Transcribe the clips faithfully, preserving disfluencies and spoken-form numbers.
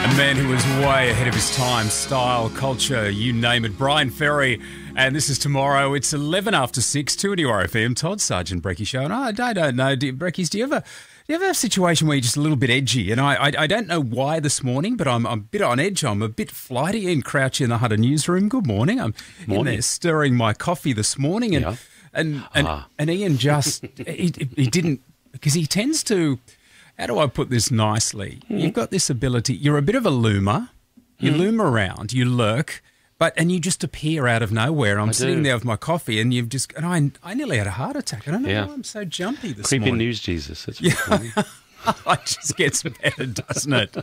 A man who was way ahead of his time, style, culture, you name it. Brian Ferry, and this is Tomorrow. It's eleven after six, two at your R F M. Todd Sargent, Brecky Show. And I, I don't know, do, Breckies, do you ever... Do you ever have a situation where you're just a little bit edgy? And I, I, I don't know why this morning, but I'm, I'm a bit on edge. I'm a bit flighty and crouchy in the Hunter newsroom. Good morning. I'm morning. in there stirring my coffee this morning, and yeah. and and, ah. and Ian just he, he didn't, because he tends to. How do I put this nicely? Mm. You've got this ability. You're a bit of a loomer. You mm. loom around. You lurk. But and you just appear out of nowhere. I'm I sitting do. there with my coffee, and you've just and I I nearly had a heart attack. I don't know yeah. why I'm so jumpy this Creepy morning. news, Jesus. That's Yeah. It just gets better, doesn't it?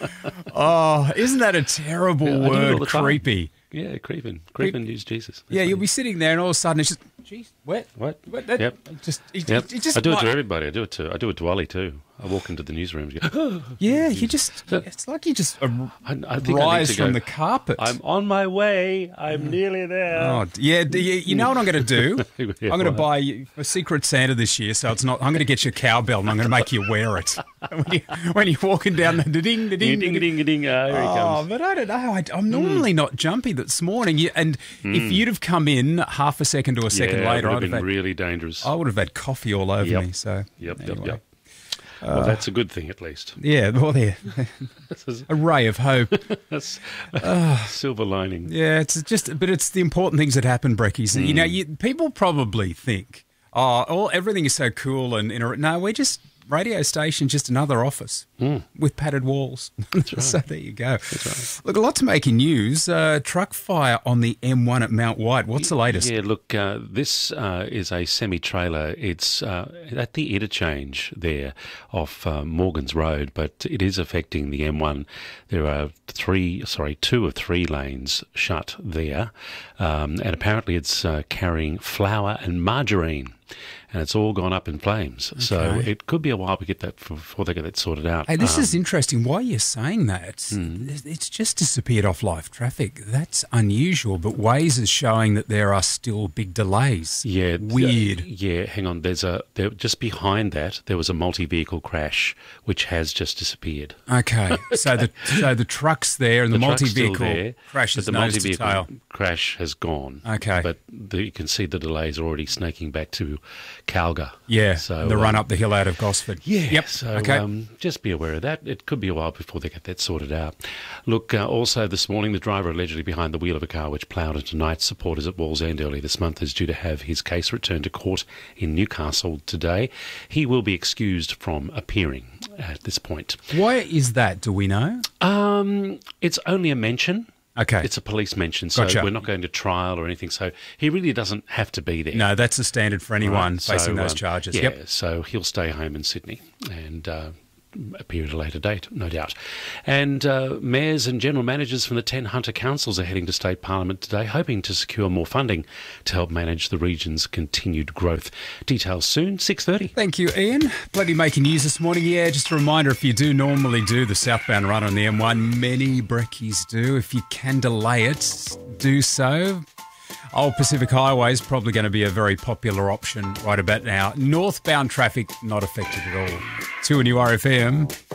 Oh, isn't that a terrible Yeah, I do it all word, the time. creepy? Yeah, creeping. Creeping news, Jesus. That's Yeah, funny. you'll be sitting there and all of a sudden it's just, geez, what? What? What? That, Yep. Just, it, Yep. it, it just I do it might- to everybody. I do it to I do it to Ollie too. I walk into the newsroom and go, Yeah, you just, it's like you just uh, I, I think I need rise to from go, the carpet. I'm on my way. I'm nearly there. Oh, yeah, do you, you know what I'm going to do? Yeah, I'm going to what? buy you a Secret Santa this year, so it's not. I'm going to get you a cowbell and I'm going to make you wear it when, you, when you're walking down the ding, the ding, Ding, ding, ding, ding. Ah, here he Oh, comes. but I don't know. I, I'm normally not jumpy this morning. You, and if you'd have come in half a second to a second yeah, later, it I'd would have have had, been really dangerous. I would have had coffee all over Yep. me. So Yep, anyway. yep, yep. Well, that's a good thing at least. Yeah, well, there, This is a ray of hope. that's silver lining. Yeah, it's just, but it's the important things that happen, Breckies. You know, you, people probably think, oh, all everything is so cool and, and no, we're just radio station, just another office Mm. with padded walls. Right. So there you go. That's right. Look, a lot to make in news. Uh, truck fire on the M one at Mount White. What's the latest? Yeah, look, uh, this uh, is a semi-trailer. It's uh, at the interchange there off uh, Morgan's Road, but it is affecting the M one. There are three, sorry, two of three lanes shut there, um, and apparently it's uh, carrying flour and margarine. And it's all gone up in flames. So Okay. it could be a while to get that before they get that sorted out. Hey, this Um, is interesting. Why you're saying that? Mm. It's just disappeared off live traffic. That's unusual, but Waze is showing that there are still big delays. Yeah, Weird. uh, yeah, hang on. There's a there, just behind that. There was a multi-vehicle crash, which has just disappeared. Okay, so the so the truck's there and the, truck's multi-vehicle still there, crash but is the nose to multi-vehicle tail. crash has gone. Okay. but the, you can see the delays are already snaking back to Calgary. Yeah, so the run um, up the hill out of Gosford. Yeah, Yep. so okay. um, just be aware of that. It could be a while before they get that sorted out. Look, uh, also this morning, the driver allegedly behind the wheel of a car which ploughed into Knights supporters at Wallsend early this month is due to have his case returned to court in Newcastle today. He will be excused from appearing at this point. Why is that? Do we know? Um, it's only a mention. Okay. It's a police mention, so Gotcha. we're not going to trial or anything. So he really doesn't have to be there. No, that's the standard for anyone Right, facing so, those um, charges. Yeah, Yep. so he'll stay home in Sydney and uh, appear at a later date, no doubt. And uh, mayors and general managers from the ten Hunter councils are heading to state parliament today, hoping to secure more funding to help manage the region's continued growth. Details soon, six thirty. Thank you, Ian. Plenty making news this morning. Yeah, just a reminder, if you do normally do the southbound run on the M one, many brekkies do. If you can delay it, do so. Old Pacific Highway is probably going to be a very popular option right about now. Northbound traffic not affected at all. two and U R F M.